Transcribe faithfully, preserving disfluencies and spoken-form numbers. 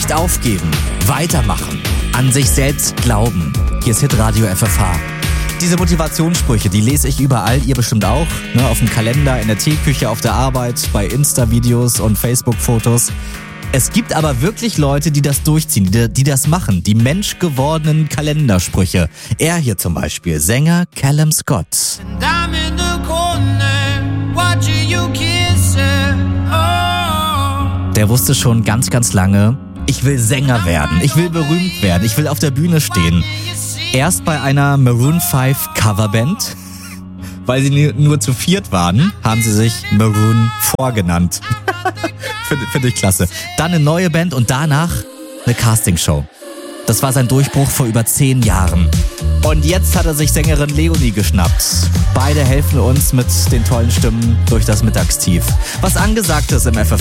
Nicht aufgeben, weitermachen, an sich selbst glauben. Hier ist Hitradio F F H. Diese Motivationssprüche, die lese ich überall, ihr bestimmt auch, ne, auf dem Kalender, in der Teeküche, auf der Arbeit, bei Insta-Videos und Facebook-Fotos. Es gibt aber wirklich Leute, die das durchziehen, die, die das machen, die menschgewordenen Kalendersprüche. Er hier zum Beispiel, Sänger Callum Scott. Der wusste schon ganz, ganz lange, ich will Sänger werden, ich will berühmt werden, ich will auf der Bühne stehen. Erst bei einer Maroon fünf Coverband, weil sie nur zu viert waren, haben sie sich Maroon vorgenannt. Finde find ich klasse. Dann eine neue Band und danach eine Castingshow. Das war sein Durchbruch vor über zehn Jahren. Und jetzt hat er sich Sängerin Leonie geschnappt. Beide helfen uns mit den tollen Stimmen durch das Mittagstief. Was angesagt ist im F F